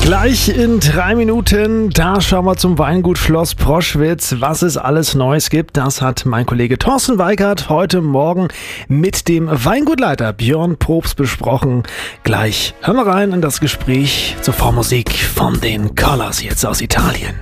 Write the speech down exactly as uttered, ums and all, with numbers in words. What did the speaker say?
Gleich in drei Minuten, da schauen wir zum Weingut Schloss Proschwitz, was es alles Neues gibt. Das hat mein Kollege Thorsten Weikert heute Morgen mit dem Weingutleiter Björn Probst besprochen. Gleich hören wir rein in das Gespräch zur Vormusik von den Colors jetzt aus Italien.